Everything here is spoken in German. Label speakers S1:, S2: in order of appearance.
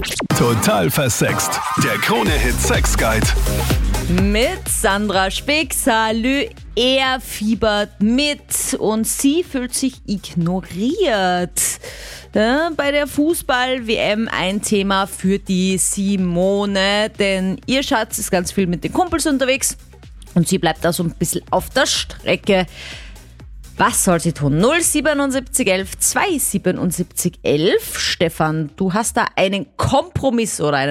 S1: Total versext. Der Krone-Hit Sex Guide.
S2: Mit Sandra Spick. Salü, er fiebert mit und sie fühlt sich ignoriert. Ja, bei der Fußball-WM ein Thema für die Simone, denn ihr Schatz ist ganz viel mit den Kumpels unterwegs und sie bleibt da so ein bisschen auf der Strecke. Was soll sie tun? 07711 27711. Stefan, du hast da einen Kompromiss oder einen